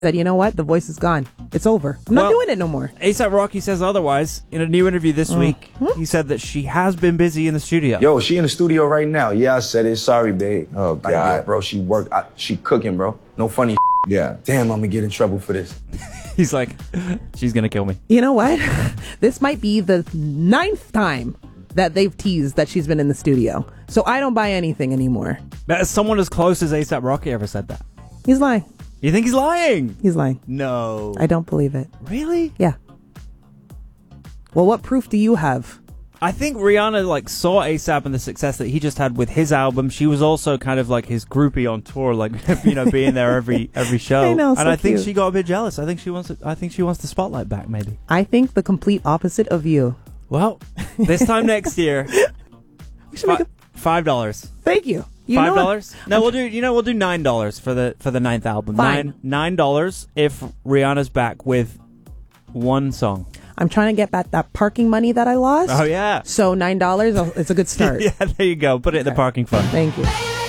said, you know what? The voice is gone. It's over. I'm not doing it no more. A$AP Rocky says otherwise. In a new interview this week, he said that she has been busy in the studio. Yo, she in the studio right now. Yeah, I said it. Sorry, babe. Oh, God. Yeah, bro, she worked. She cooking, bro. No funny Yeah. Damn, I'm gonna get in trouble for this. He's like, she's gonna kill me. You know what? This might be the 9th time that they've teased that she's been in the studio. So I don't buy anything anymore. Someone as close as A$AP Rocky ever said that. He's lying. You think he's lying? He's lying. No. I don't believe it. Really? Yeah. Well, what proof do you have? I think Rihanna saw A$AP and the success that he just had with his album. She was also kind of like his groupie on tour, being there every show. I know, and I think cute. she got a bit jealous. I think she wants the spotlight back, maybe. I think the complete opposite of you. Well, this time next year, We should make a... $5. Thank you. You know what? $5? No, we'll do $9 for the 9th album. Fine. $9 if Rihanna's back with one song. I'm trying to get back that parking money that I lost. Oh yeah. So $9, it's a good start. Yeah, there you go. Put it in the parking fund. Thank you.